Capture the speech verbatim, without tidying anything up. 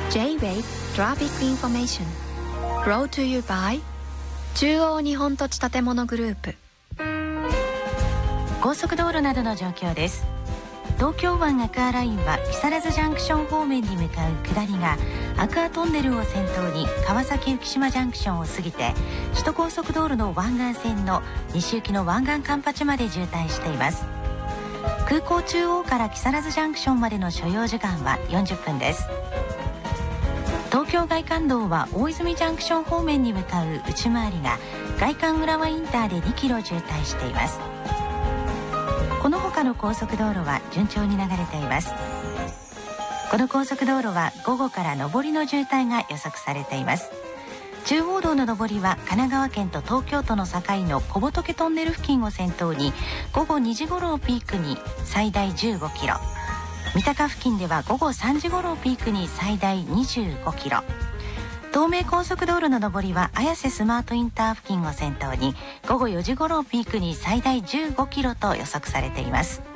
J-Wave Traffic Information Brought to you by 中央日本土地建物グループ。 高速道路などの状況です。東京湾アクアラインは木更津ジャンクション方面に向かう下りがアクアトンネルを先頭に川崎浮島ジャンクションを過ぎて首都高速道路の湾岸線の西行きの湾岸環八まで渋滞しています。空港中央から木更津ジャンクションまでの所要時間はよんじゅっぷんです。東京外環道は大泉ジャンクション方面に向かう内回りが外環浦和インターでにキロ渋滞しています。この他の高速道路は順調に流れています。この高速道路は午後から上りの渋滞が予測されています。中央道の上りは神奈川県と東京都の境の小仏トンネル付近を先頭に午後にじ頃をピークに最大じゅうごキロ、三鷹付近では午後さんじ頃をピークに最大にじゅうごキロ、東名高速道路の上りは綾瀬スマートインター付近を先頭に午後よじ頃をピークに最大じゅうごキロと予測されています。